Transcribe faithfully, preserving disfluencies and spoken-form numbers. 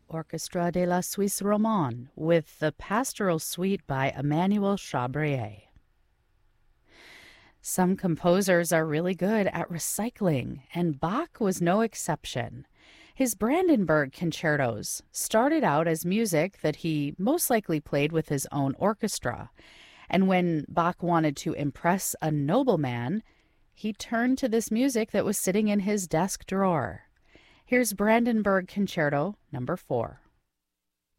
Orchestra de la Suisse Romande with the Pastoral Suite by Emmanuel Chabrier. Some composers are really good at recycling, and Bach was no exception. His Brandenburg concertos started out as music that he most likely played with his own orchestra, and when Bach wanted to impress a nobleman, he turned to this music that was sitting in his desk drawer. Here's Brandenburg Concerto number four.